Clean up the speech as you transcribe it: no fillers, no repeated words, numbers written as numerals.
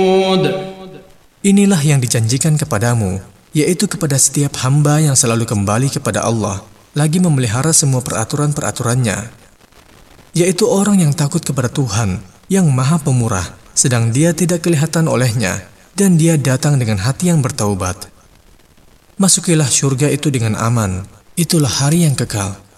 Inilah yang dijanjikan kepadamu, yaitu kepada setiap hamba yang selalu kembali kepada Allah, lagi memelihara semua peraturan-peraturannya, yaitu orang yang takut kepada Tuhan yang Maha Pemurah, sedang dia tidak kelihatan olehnya, dan dia datang dengan hati yang bertaubat. Masukilah syurga itu dengan aman, itulah hari yang kekal.